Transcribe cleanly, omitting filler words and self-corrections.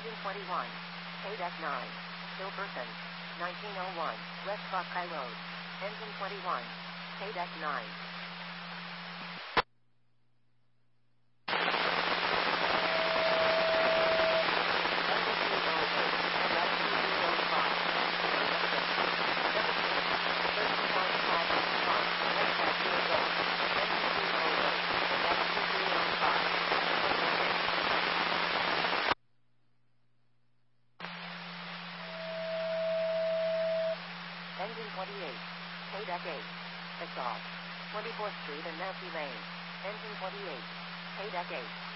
Engine 21. KDEC 9. Hilperson. 1901. West Buckeye Road. Engine 21. KDEC 9. Engine 28. KDEC 8. Exhaust. 24th Street and Nancy Lane. Engine 28. KDEC 8.